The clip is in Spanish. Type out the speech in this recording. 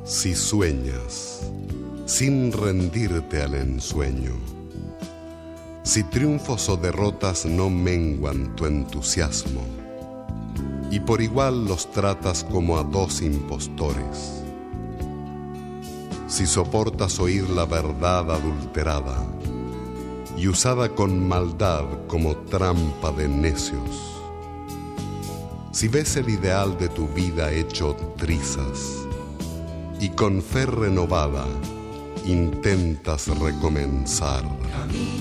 Si sueñas sin rendirte al ensueño, si triunfos o derrotas no menguan tu entusiasmo, y por igual los tratas como a dos impostores, si soportas oír la verdad adulterada y usada con maldad como trampa de necios, si ves el ideal de tu vida hecho trizas y con fe renovada intentas recomenzar. Camina